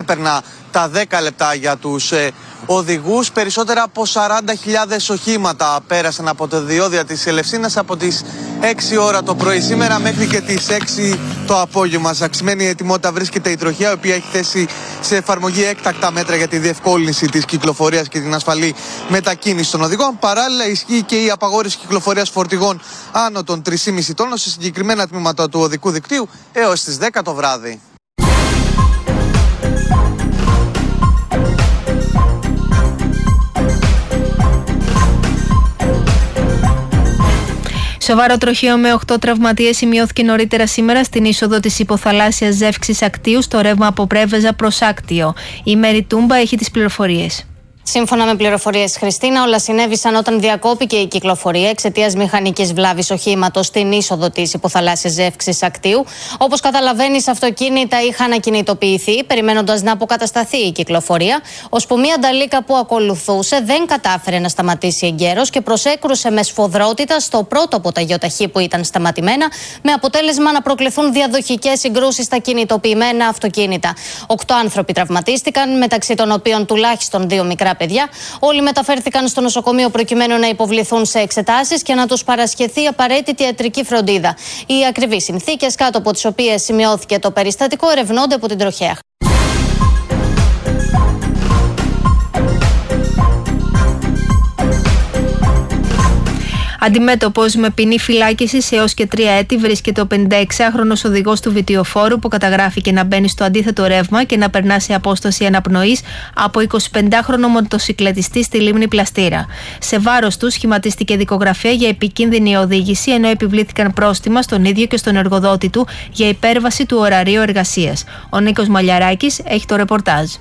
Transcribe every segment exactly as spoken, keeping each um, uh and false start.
ξέπερνα τα δέκα λεπτά για τους ε, οδηγούς. Περισσότερα από σαράντα χιλιάδες οχήματα πέρασαν από το διόδια της Ελευσίνας από τις έξι ώρα το πρωί σήμερα μέχρι και τις έξι το απόγευμα. Σε αυξημένη ετοιμότητα βρίσκεται η τροχέα, η οποία έχει θέσει σε εφαρμογή έκτακτα μέτρα για τη διευκόλυνση της κυκλοφορίας και την ασφαλή μετακίνηση των οδηγών. Παράλληλα, ισχύει και η απαγόρευση κυκλοφορίας φορτηγών άνω των τρία κόμμα πέντε τόνων σε συγκεκριμένα τμήματα του οδικού δικτύου έως τις δέκα το βράδυ. Σοβαρό τροχαίο με οκτώ τραυματίες σημειώθηκε νωρίτερα σήμερα στην είσοδο της υποθαλάσσιας ζεύξης Ακτίου στο ρεύμα από Πρέβεζα προς Άκτιο. Η Μέρη Τούμπα έχει τις πληροφορίες. Σύμφωνα με πληροφορίες, Χριστίνα, όλα συνέβησαν όταν διακόπηκε η κυκλοφορία εξαιτίας μηχανικής βλάβης οχήματος στην είσοδο της υποθαλάσσιας ζεύξης Ακτίου. Όπως καταλαβαίνεις, αυτοκίνητα είχαν ακινητοποιηθεί, περιμένοντας να αποκατασταθεί η κυκλοφορία, ώσπου μία νταλίκα που ακολουθούσε δεν κατάφερε να σταματήσει εγκαίρως και προσέκρουσε με σφοδρότητα στο πρώτο από τα γεωταχή που ήταν σταματημένα, με αποτέλεσμα να προκληθούν διαδοχικές συγκρούσεις στα κινητοποιημένα αυτοκίνητα. Οκτώ άνθρωποι τραυματίστηκαν, μεταξύ των οποίων τουλάχιστον δύο μικρά παιδιά. Όλοι μεταφέρθηκαν στο νοσοκομείο προκειμένου να υποβληθούν σε εξετάσεις και να τους παρασχεθεί απαραίτητη ιατρική φροντίδα. Οι ακριβείς συνθήκες κάτω από τις οποίες σημειώθηκε το περιστατικό ερευνώνται από την τροχέα. Αντιμέτωπος με ποινή φυλάκισης έως και τρία έτη βρίσκεται ο πενηνταεξάχρονος οδηγός του βιτιοφόρου που καταγράφηκε να μπαίνει στο αντίθετο ρεύμα και να περνά σε απόσταση αναπνοής από εικοσιπεντάχρονο μοτοσικλετιστή στη λίμνη Πλαστήρα. Σε βάρος του σχηματίστηκε δικογραφία για επικίνδυνη οδήγηση, ενώ επιβλήθηκαν πρόστιμα στον ίδιο και στον εργοδότη του για υπέρβαση του ωραρίου εργασίας. Ο Νίκος Μαλιαράκης έχει το ρεπορτάζ.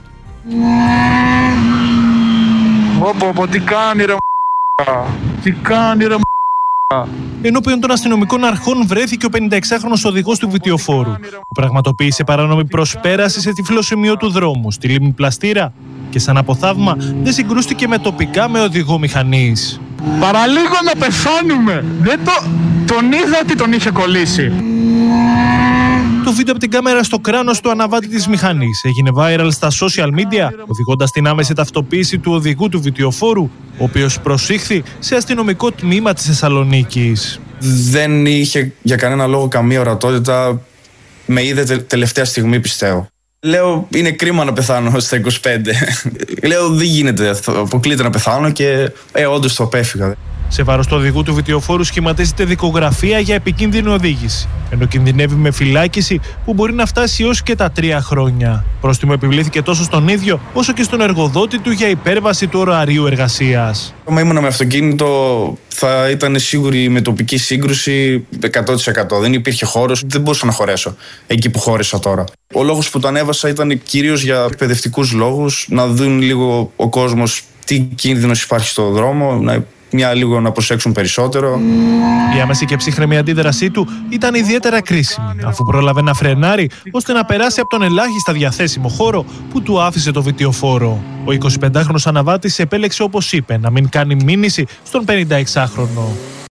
Όπο, τι κάνει ρε τι κάνει ρε Ενώπιον των αστυνομικών αρχών βρέθηκε ο πενηνταεξάχρονος οδηγός του βιτιοφόρου, που πραγματοποίησε παράνομη προσπέραση σε τυφλό σημείο του δρόμου στη λίμνη Πλαστήρα και σαν από θαύμα δεν συγκρούστηκε με τοπικά με οδηγό μηχανής. Παραλίγο να πεθάνουμε! Δεν το... Τον είδα ότι τον είχε κολλήσει. Το βίντεο από την κάμερα στο κράνος του αναβάτη της μηχανής έγινε viral στα social media, οδηγώντας την άμεση ταυτοποίηση του οδηγού του βιτιοφόρου, ο οποίος προσήχθη σε αστυνομικό τμήμα της Θεσσαλονίκης. Δεν είχε για κανένα λόγο καμία ορατότητα, με είδε τε, τελευταία στιγμή πιστεύω. Λέω είναι κρίμα να πεθάνω στα είκοσι πέντε. Λέω δεν γίνεται, αποκλείται να πεθάνω και ε, όντως το απέφυγα. Σε βάρος του οδηγού του βιτιοφόρου σχηματίζεται δικογραφία για επικίνδυνη οδήγηση, ενώ κινδυνεύει με φυλάκιση που μπορεί να φτάσει έως και τα τρία χρόνια. Πρόστιμο επιβλήθηκε τόσο στον ίδιο όσο και στον εργοδότη του για υπέρβαση του ωραρίου εργασίας. Αν ήμουν με αυτοκίνητο θα ήταν σίγουρη με τοπική σύγκρουση εκατό τοις εκατό. Δεν υπήρχε χώρος, δεν μπορούσα να χωρέσω εκεί που χώρισα τώρα. Ο λόγος που το ανέβασα ήταν κυρίως για εκπαιδευτικούς λόγους, να δουν λίγο ο κόσμος τι κίνδυνος υπάρχει στο δρόμο, να μια λίγο να προσέξουν περισσότερο. Η άμεση και ψύχρεμη αντίδρασή του ήταν ιδιαίτερα κρίσιμη, αφού πρόλαβε να φρενάρει ώστε να περάσει από τον ελάχιστα διαθέσιμο χώρο που του άφησε το βιτιοφόρο. Ο εικοσιπεντάχρονος αναβάτης επέλεξε, όπως είπε, να μην κάνει μήνυση στον πενηνταεξάχρονο.